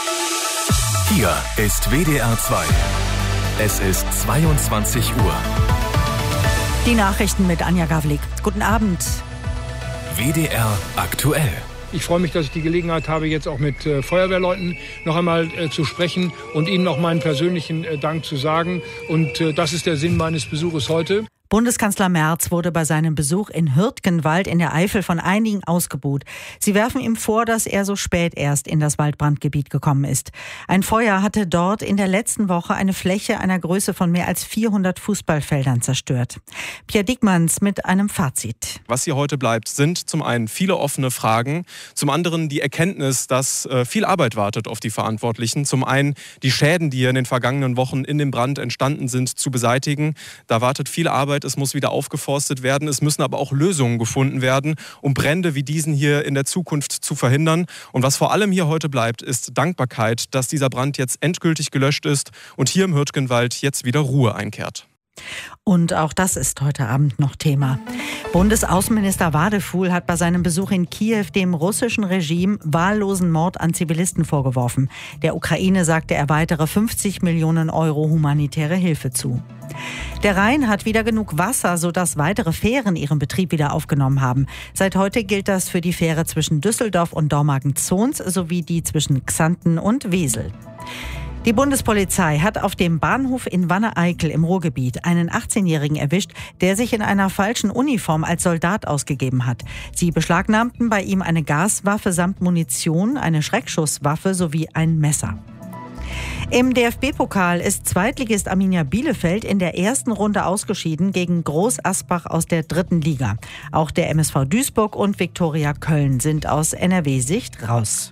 Hier ist WDR 2. Es ist 22 Uhr. Die Nachrichten mit Anja Gavlik. Guten Abend. WDR aktuell. Ich freue mich, dass ich die Gelegenheit habe, jetzt auch mit Feuerwehrleuten noch einmal zu sprechen und ihnen noch meinen persönlichen Dank zu sagen. Und das ist der Sinn meines Besuches heute. Bundeskanzler Merz wurde bei seinem Besuch in Hürtgenwald in der Eifel von einigen ausgebuht. Sie werfen ihm vor, dass er so spät erst in das Waldbrandgebiet gekommen ist. Ein Feuer hatte dort in der letzten Woche eine Fläche einer Größe von mehr als 400 Fußballfeldern zerstört. Pierre Diekmanns mit einem Fazit. Was hier heute bleibt, sind zum einen viele offene Fragen, zum anderen die Erkenntnis, dass viel Arbeit wartet auf die Verantwortlichen. Zum einen die Schäden, die hier in den vergangenen Wochen in dem Brand entstanden sind, zu beseitigen. Da wartet viel Arbeit. Es muss wieder aufgeforstet werden. Es müssen aber auch Lösungen gefunden werden, um Brände wie diesen hier in der Zukunft zu verhindern. Und was vor allem hier heute bleibt, ist Dankbarkeit, dass dieser Brand jetzt endgültig gelöscht ist und hier im Hürtgenwald jetzt wieder Ruhe einkehrt. Und auch das ist heute Abend noch Thema. Bundesaußenminister Wadefuhl hat bei seinem Besuch in Kiew dem russischen Regime wahllosen Mord an Zivilisten vorgeworfen. Der Ukraine sagte er weitere 50 Millionen Euro humanitäre Hilfe zu. Der Rhein hat wieder genug Wasser, sodass weitere Fähren ihren Betrieb wieder aufgenommen haben. Seit heute gilt das für die Fähre zwischen Düsseldorf und Dormagen-Zons sowie die zwischen Xanten und Wesel. Die Bundespolizei hat auf dem Bahnhof in Wanne-Eickel im Ruhrgebiet einen 18-Jährigen erwischt, der sich in einer falschen Uniform als Soldat ausgegeben hat. Sie beschlagnahmten bei ihm eine Gaswaffe samt Munition, eine Schreckschusswaffe sowie ein Messer. Im DFB-Pokal ist Zweitligist Arminia Bielefeld in der ersten Runde ausgeschieden gegen Groß Asbach aus der 3. Liga. Auch der MSV Duisburg und Viktoria Köln sind aus NRW-Sicht raus.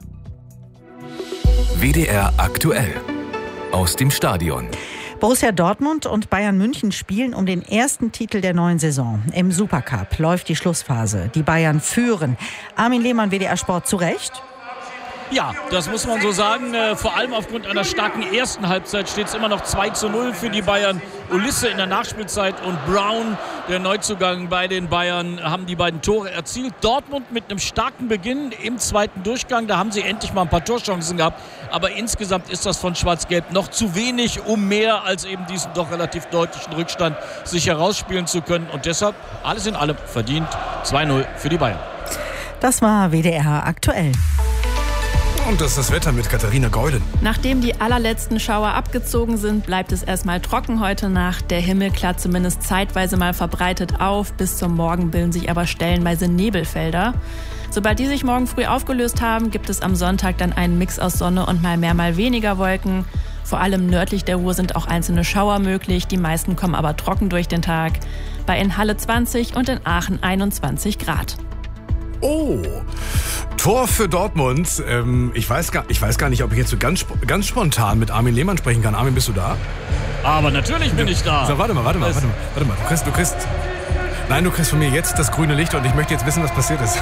WDR aktuell. Aus dem Stadion. Borussia Dortmund und Bayern München spielen um den ersten Titel der neuen Saison. Im Supercup läuft die Schlussphase. Die Bayern führen. Armin Lehmann, WDR Sport, zu Recht? Ja, das muss man so sagen. Vor allem aufgrund einer starken ersten Halbzeit steht es immer noch 2:0 für die Bayern. Ulisse in der Nachspielzeit und Brown, der Neuzugang bei den Bayern, haben die beiden Tore erzielt. Dortmund mit einem starken Beginn im zweiten Durchgang. Da haben sie endlich mal ein paar Torchancen gehabt. Aber insgesamt ist das von Schwarz-Gelb noch zu wenig, um mehr als eben diesen doch relativ deutlichen Rückstand sich herausspielen zu können. Und deshalb alles in allem verdient 2:0 für die Bayern. Das war WDR aktuell. Und das ist das Wetter mit Katharina Geulen. Nachdem die allerletzten Schauer abgezogen sind, bleibt es erstmal trocken heute Nacht. Der Himmel klart zumindest zeitweise mal verbreitet auf. Bis zum Morgen bilden sich aber stellenweise Nebelfelder. Sobald die sich morgen früh aufgelöst haben, gibt es am Sonntag dann einen Mix aus Sonne und mal mehr, mal weniger Wolken. Vor allem nördlich der Ruhr sind auch einzelne Schauer möglich. Die meisten kommen aber trocken durch den Tag. Bei in Halle 20 und in Aachen 21 Grad. Oh, Tor für Dortmund. Ich weiß gar nicht, ob ich jetzt so ganz spontan mit Armin Lehmann sprechen kann. Armin, bist du da? Aber natürlich bin ich da. So, warte mal. Du kriegst von mir jetzt das grüne Licht und ich möchte jetzt wissen, was passiert ist.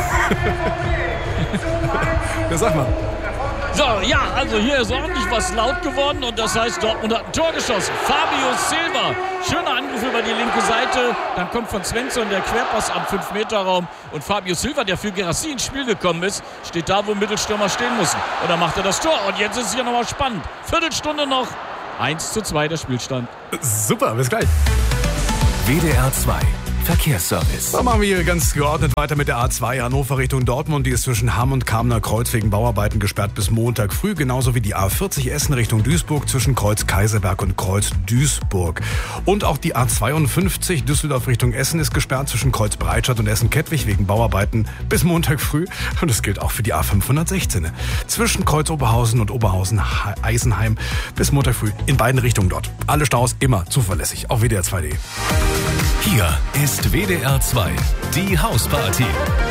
Ja, sag mal. So, ja, also hier ist ordentlich was laut geworden und das heißt, Dortmund hat ein Tor geschossen. Fabio Silva, schöner Angriff über die linke Seite. Dann kommt von Svensson der Querpass am 5-Meter-Raum und Fabio Silva, der für Guirassy ins Spiel gekommen ist, steht da, wo Mittelstürmer stehen müssen. Und dann macht er das Tor und jetzt ist es hier nochmal spannend. Viertelstunde noch, 1:2 der Spielstand. Super, bis gleich. WDR 2. Verkehrsservice. Dann machen wir hier ganz geordnet weiter mit der A2 Hannover Richtung Dortmund. Die ist zwischen Hamm und Kamener Kreuz wegen Bauarbeiten gesperrt bis Montag früh. Genauso wie die A40 Essen Richtung Duisburg zwischen Kreuz Kaiserberg und Kreuz Duisburg. Und auch die A52 Düsseldorf Richtung Essen ist gesperrt zwischen Kreuz Breitscheid und Essen-Kettwig wegen Bauarbeiten bis Montag früh. Und das gilt auch für die A516 zwischen Kreuz Oberhausen und Oberhausen-Eisenheim bis Montag früh in beiden Richtungen dort. Alle Staus immer zuverlässig auf WDR2.de. Hier ist WDR 2, die Hausparty.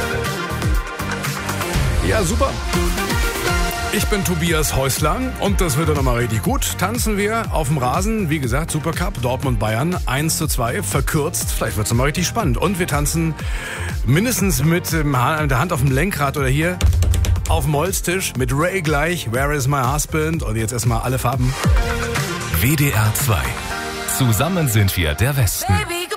Ja, super. Ich bin Tobias Häusler und das wird dann nochmal richtig gut. Tanzen wir auf dem Rasen, wie gesagt, Supercup, Dortmund-Bayern, 1:2, verkürzt. Vielleicht wird es nochmal richtig spannend. Und wir tanzen mindestens mit der Hand auf dem Lenkrad oder hier auf dem Holztisch mit Ray gleich, Where is my husband? Und jetzt erstmal alle Farben. WDR 2. Zusammen sind wir der Westen. Baby.